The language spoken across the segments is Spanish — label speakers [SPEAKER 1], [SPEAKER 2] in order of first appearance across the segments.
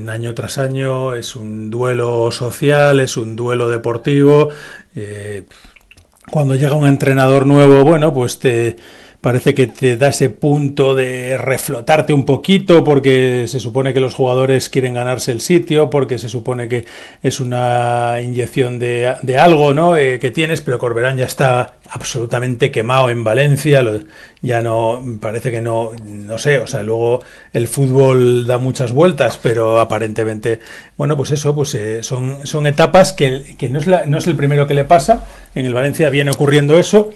[SPEAKER 1] año tras año, es un duelo social, es un duelo deportivo. eh, Cuando llega un entrenador nuevo, bueno, pues te parece que te da ese punto de reflotarte un poquito porque se supone que los jugadores quieren ganarse el sitio, porque se supone que es una inyección de algo, ¿no? Que tienes, pero Corberán ya está absolutamente quemado en Valencia, ya no, parece que no, no sé, o sea, luego el fútbol da muchas vueltas, pero aparentemente, bueno, pues eso, pues son etapas que no, no es el primero que le pasa. En el Valencia viene ocurriendo eso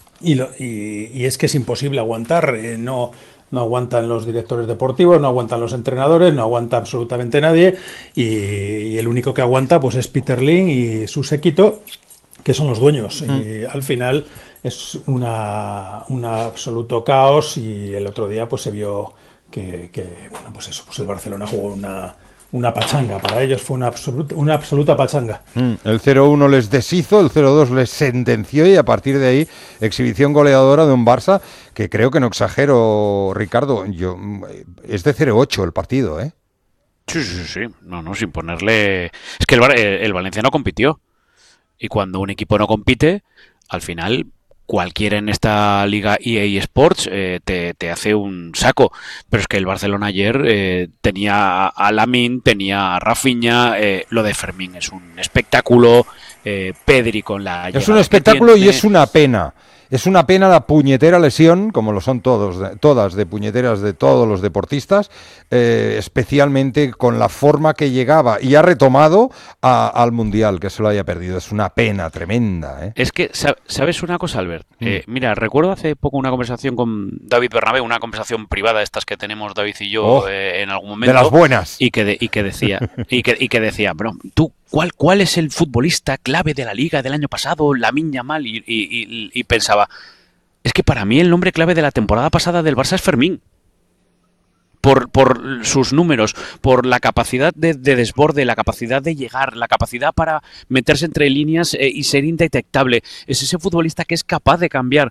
[SPEAKER 1] y es que es imposible aguantar. No, no aguantan los directores deportivos, no aguantan los entrenadores, no aguanta absolutamente nadie. Y el único que aguanta pues es Peter Lim y su séquito, que son los dueños. Y al final es un absoluto caos y el otro día pues se vio bueno, pues eso, pues el Barcelona jugó una pachanga. Para ellos fue una absoluta pachanga.
[SPEAKER 2] El 0-1 les deshizo, el 0-2 les sentenció y a partir de ahí exhibición goleadora de un Barça que creo que no exagero, Ricardo, es de 0-8 el partido, ¿eh?
[SPEAKER 3] Sí, sí, sí. No, no, sin ponerle... Es que el Valencia no compitió. Y cuando un equipo no compite, al final cualquiera en esta liga EA Sports te hace un saco. Pero es que el Barcelona ayer tenía a Lamine, tenía a Rafinha, lo de Fermín es un espectáculo, Pedri con la...
[SPEAKER 2] Es un espectáculo y es una pena. Es una pena la puñetera lesión, como lo son todas de puñeteras de todos los deportistas, especialmente con la forma que llegaba y ha retomado al Mundial, que se lo haya perdido. Es una pena tremenda, ¿eh?
[SPEAKER 3] Es que, ¿sabes una cosa, Albert? Mira, recuerdo hace poco una conversación con David Bernabé, una conversación privada, estas que tenemos David y yo en algún momento.
[SPEAKER 2] De las buenas.
[SPEAKER 3] Y que decía, bro, tú, ¿cuál es el futbolista clave de la liga del año pasado? Lamine Yamal. Y pensaba, es que para mí el nombre clave de la temporada pasada del Barça es Fermín. Por sus números, por la capacidad de desborde, la capacidad de llegar, la capacidad para meterse entre líneas y ser indetectable. Es ese futbolista que es capaz de cambiar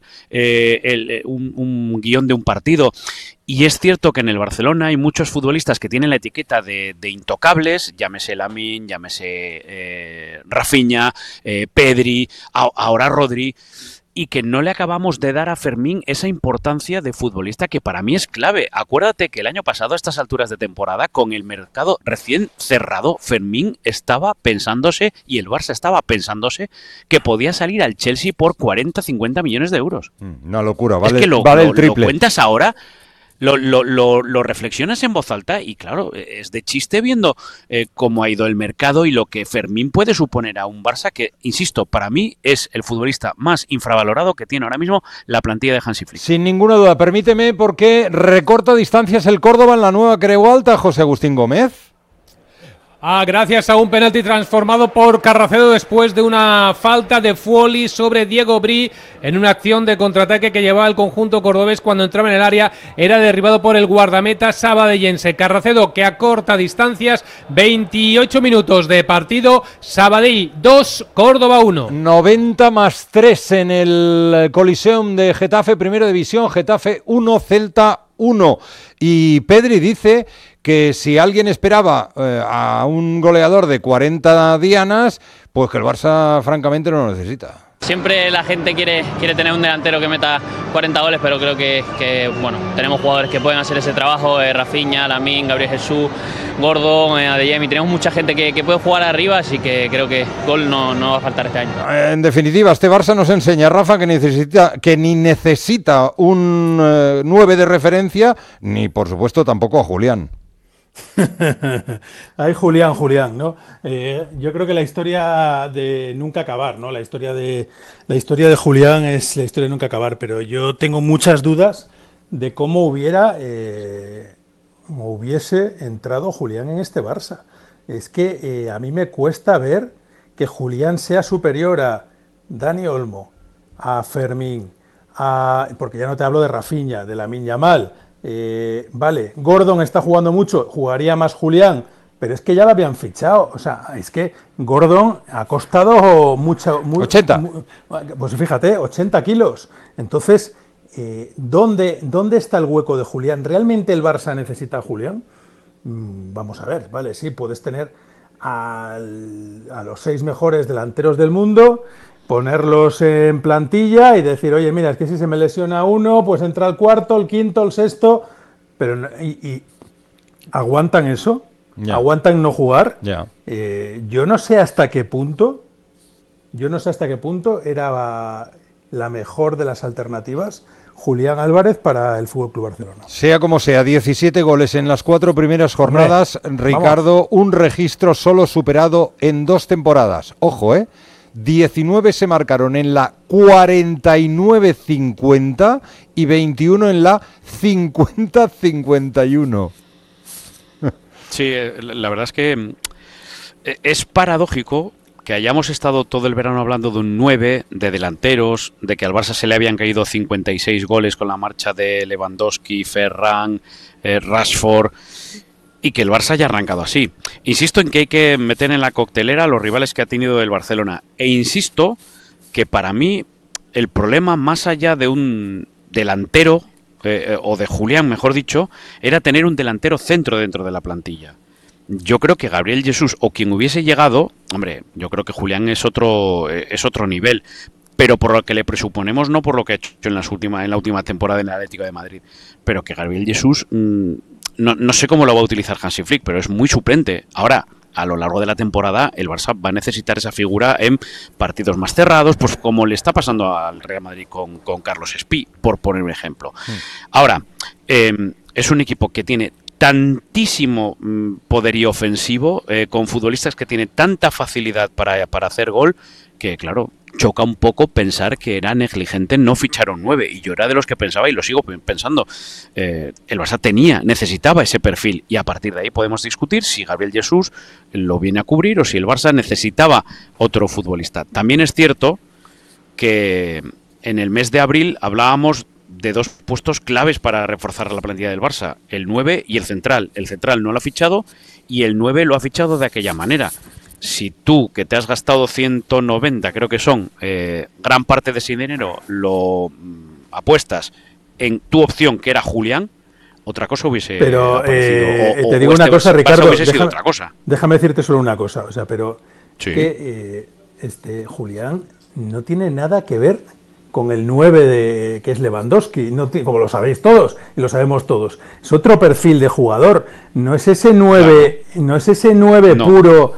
[SPEAKER 3] un guión de un partido. Y es cierto que en el Barcelona hay muchos futbolistas que tienen la etiqueta de intocables, llámese Lamine, llámese Rafinha, Pedri, ahora Rodri, y que no le acabamos de dar a Fermín esa importancia de futbolista que para mí es clave. Acuérdate que el año pasado, a estas alturas de temporada, con el mercado recién cerrado, Fermín estaba pensándose, y el Barça estaba pensándose, que podía salir al Chelsea por 40-50 millones de euros.
[SPEAKER 2] Una locura, vale,
[SPEAKER 3] es que
[SPEAKER 2] vale el triple.
[SPEAKER 3] Lo cuentas ahora... Lo reflexionas en voz alta y claro, es de chiste viendo cómo ha ido el mercado y lo que Fermín puede suponer a un Barça que, insisto, para mí es el futbolista más infravalorado que tiene ahora mismo la plantilla de Hansi Flick.
[SPEAKER 2] Sin ninguna duda, permíteme, porque recorta distancias el Córdoba en la nueva Creu Alta, José Agustín Gómez.
[SPEAKER 4] Gracias a un penalti transformado por Carracedo después de una falta de Foley sobre Diego Bri en una acción de contraataque que llevaba el conjunto cordobés cuando entraba en el área. Era derribado por el guardameta sabadellense. Carracedo, que acorta distancias. 28 minutos de partido. Sabadell 2, Córdoba 1.
[SPEAKER 2] 90 más 3 en el Coliseum de Getafe, Primera División. Getafe 1, Celta 1. Y Pedri dice que si alguien esperaba a un goleador de 40 dianas, pues que el Barça francamente no lo necesita.
[SPEAKER 5] Siempre la gente quiere tener un delantero que meta 40 goles, pero creo que bueno, tenemos jugadores que pueden hacer ese trabajo, Rafinha, Lamine, Gabriel Jesús, Gordon, Adeyemi, tenemos mucha gente que puede jugar arriba, así que creo que gol no va a faltar este año.
[SPEAKER 2] En definitiva, este Barça nos enseña, Rafa, que ni necesita un 9 de referencia, ni por supuesto tampoco a Julián.
[SPEAKER 1] Ay, Julián, ¿no? Yo creo que la historia de nunca acabar, ¿no? La historia de Julián es la historia de nunca acabar, pero yo tengo muchas dudas de cómo hubiese entrado Julián en este Barça. Es que a mí me cuesta ver que Julián sea superior a Dani Olmo, a Fermín, porque ya no te hablo de Rafinha, de Lamine Yamal. Vale, Gordon está jugando mucho, jugaría más Julián, pero es que ya lo habían fichado. O sea, es que Gordon ha costado mucho.
[SPEAKER 2] 80.
[SPEAKER 1] Pues fíjate, 80 kilos. Entonces, ¿dónde está el hueco de Julián? ¿Realmente el Barça necesita a Julián? vamos a ver, vale, sí, puedes tener a los 6 mejores delanteros del mundo, ponerlos en plantilla y decir, oye, mira, es que si se me lesiona uno, pues entra el cuarto, el quinto, el sexto, pero y ¿aguantan eso?
[SPEAKER 2] Ya.
[SPEAKER 1] ¿Aguantan no jugar?
[SPEAKER 2] Ya.
[SPEAKER 1] Yo no sé hasta qué punto era la mejor de las alternativas Julián Álvarez para el FC Barcelona.
[SPEAKER 2] Sea como sea, 17 goles en las 4 primeras jornadas.
[SPEAKER 1] Hombre,
[SPEAKER 2] Ricardo, un registro solo superado en 2 temporadas. Ojo, 19 se marcaron en la 49-50 y 21 en la 50-51.
[SPEAKER 3] Sí, la verdad es que es paradójico que hayamos estado todo el verano hablando de un 9, de delanteros, de que al Barça se le habían caído 56 goles con la marcha de Lewandowski, Ferran, Rashford, y que el Barça haya arrancado así. Insisto en que hay que meter en la coctelera a los rivales que ha tenido el Barcelona. E insisto que para mí el problema, más allá de un delantero, o de Julián, mejor dicho, era tener un delantero centro dentro de la plantilla. Yo creo que Gabriel Jesús o quien hubiese llegado, hombre, yo creo que Julián es otro nivel, pero por lo que le presuponemos, no por lo que ha hecho en la última temporada en el Atlético de Madrid, pero que Gabriel Jesús, no sé cómo lo va a utilizar Hansi Flick, pero es muy suplente. Ahora, a lo largo de la temporada, el Barça va a necesitar esa figura en partidos más cerrados, pues como le está pasando al Real Madrid con Carlos Espí, por poner un ejemplo. Ahora, es un equipo que tiene tantísimo poderío ofensivo, con futbolistas que tienen tanta facilidad para hacer gol, que claro, choca un poco pensar que era negligente no fichar un 9, y yo era de los que pensaba, y lo sigo pensando, el Barça necesitaba ese perfil, y a partir de ahí podemos discutir si Gabriel Jesús lo viene a cubrir o si el Barça necesitaba otro futbolista. También es cierto que en el mes de abril hablábamos de 2 puestos claves para reforzar la plantilla del Barça, el 9 y el central. El central no lo ha fichado y el 9 lo ha fichado de aquella manera. Si tú, que te has gastado 190, creo que son, gran parte de ese dinero lo apuestas en tu opción, que era Julián, otra cosa hubiese
[SPEAKER 1] pero
[SPEAKER 3] aparecido.
[SPEAKER 1] Te digo una cosa, Ricardo,
[SPEAKER 3] otra cosa.
[SPEAKER 1] Déjame decirte solo una cosa, o sea, pero
[SPEAKER 3] Sí.
[SPEAKER 1] que Julián no tiene nada que ver con el 9 que es Lewandowski, como lo sabéis todos y lo sabemos todos. Es otro perfil de jugador, no es ese 9, claro. No es ese 9 no. Puro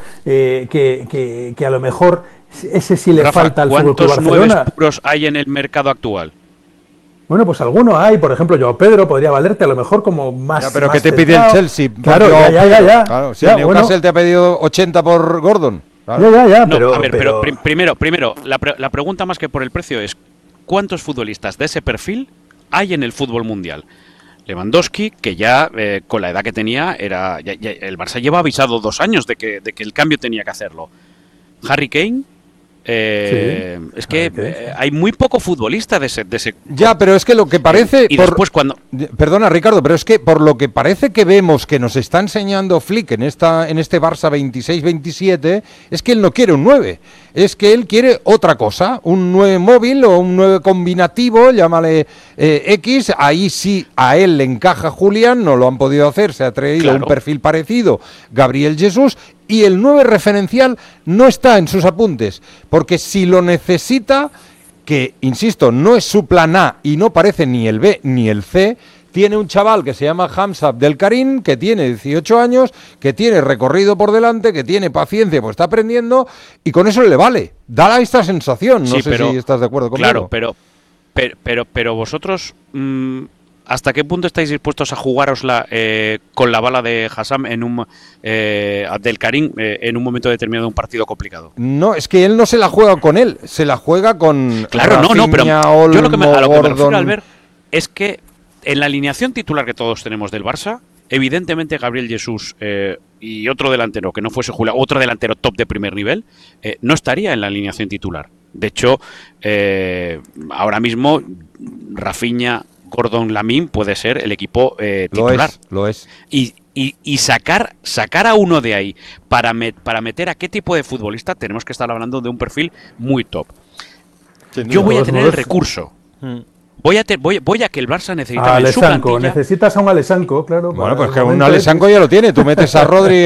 [SPEAKER 1] que a lo mejor ese sí le
[SPEAKER 3] Rafa,
[SPEAKER 1] falta al FC
[SPEAKER 3] Barcelona. ¿Cuántos 9 puros hay en el mercado actual?
[SPEAKER 1] Bueno, pues algunos hay, por ejemplo, Joao Pedro podría valerte a lo mejor como más.
[SPEAKER 2] Ya, pero
[SPEAKER 1] más
[SPEAKER 2] ¿qué te pide el Chelsea?
[SPEAKER 1] Claro, ya.
[SPEAKER 2] Claro, si el Newcastle te ha pedido 80 por Gordon.
[SPEAKER 1] Claro. Ya,
[SPEAKER 3] no,
[SPEAKER 1] pero,
[SPEAKER 3] a ver, pero primero, la pregunta más que por el precio es: ¿cuántos futbolistas de ese perfil hay en el fútbol mundial? Lewandowski, que ya con la edad que tenía, ya el Barça lleva avisado 2 años de que el cambio tenía que hacerlo. Harry Kane, sí, es que hay muy poco futbolista de ese.
[SPEAKER 2] Ya, pero es que lo que parece.
[SPEAKER 3] Y después cuando.
[SPEAKER 2] Perdona, Ricardo, pero es que por lo que parece que vemos que nos está enseñando Flick en este Barça 26-27, es que él no quiere un 9. Es que él quiere otra cosa, un 9 móvil o un 9 combinativo, llámale X. Ahí sí a él le encaja Julián, no lo han podido hacer, se ha traído un perfil parecido Gabriel Jesús, y el 9 referencial no está en sus apuntes, porque si lo necesita, que insisto, no es su plan A y no parece ni el B ni el C, tiene un chaval que se llama Hamza Abdelkarim, que tiene 18 años, que tiene recorrido por delante, que tiene paciencia, pues está aprendiendo, y con eso le vale. Da esta sensación, no sé si estás de acuerdo conmigo.
[SPEAKER 3] Claro, pero vosotros, ¿hasta qué punto estáis dispuestos a jugárosla con la bala de Hassam Abdelkarim en un momento determinado de un partido complicado?
[SPEAKER 2] No, es que él no se la juega con él, se la juega con
[SPEAKER 3] Claro,
[SPEAKER 2] Rafinha,
[SPEAKER 3] pero
[SPEAKER 2] Olmo,
[SPEAKER 3] yo a lo que me
[SPEAKER 2] Gordon.
[SPEAKER 3] refiero, Albert, es que en la alineación titular que todos tenemos del Barça, evidentemente Gabriel Jesús y otro delantero que no fuese Julián, otro delantero top de primer nivel, no estaría en la alineación titular. De hecho, ahora mismo Rafinha, Gordon, Lamine puede ser el equipo titular.
[SPEAKER 2] Lo es.
[SPEAKER 3] Y sacar a uno de ahí para meter a qué tipo de futbolista, tenemos que estar hablando de un perfil muy top. Yo voy a tener el recurso. Voy a que el Barça necesita
[SPEAKER 1] A
[SPEAKER 3] en su
[SPEAKER 1] Alessanco,
[SPEAKER 3] plantilla.
[SPEAKER 1] necesitas a un Alessanco, claro.
[SPEAKER 2] Bueno,
[SPEAKER 1] para
[SPEAKER 2] pues
[SPEAKER 1] el
[SPEAKER 2] que un
[SPEAKER 1] momento
[SPEAKER 2] Alessanco ya lo tiene. Tú metes a Rodri